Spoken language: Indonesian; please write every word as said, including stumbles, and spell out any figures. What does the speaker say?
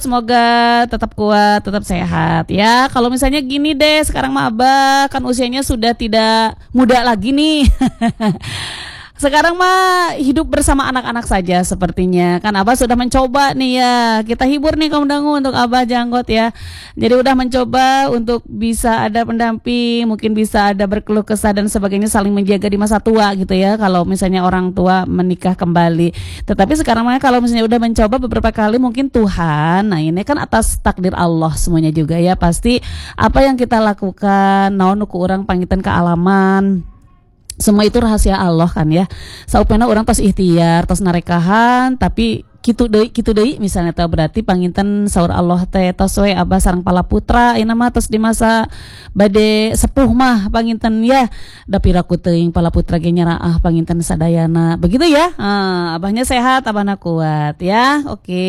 Semoga tetap kuat, tetap sehat ya. Kalau misalnya gini deh, sekarang mah Abah kan usianya sudah tidak muda lagi nih. Sekarang mah hidup bersama anak-anak saja sepertinya. Kan Abah sudah mencoba nih ya. Kita hibur nih kaum dangu untuk Abah Janggot ya. Jadi udah mencoba untuk bisa ada pendamping, mungkin bisa ada berkeluh kesah dan sebagainya, saling menjaga di masa tua gitu ya. Kalau misalnya orang tua menikah kembali. Tetapi sekarang mah kalau misalnya udah mencoba beberapa kali, mungkin Tuhan, nah ini kan atas takdir Allah semuanya juga ya. Pasti apa yang kita lakukan, naon nuku urang pangitan ke alaman, semua itu rahasia Allah kan ya. Saupena orang tos ikhtiar, tos narekahan, tapi kitu deui kitu deui misalnya teh berarti panginten saur Allah teh tos we Abah sareng pala putra ayeuna mah tos di masa bade sepuh mah panginten ya da piraku teuing pala putra ge nyaraah panginten sadayana. Begitu ya. Ah, Abahnya sehat, Abahna kuat ya. Oke.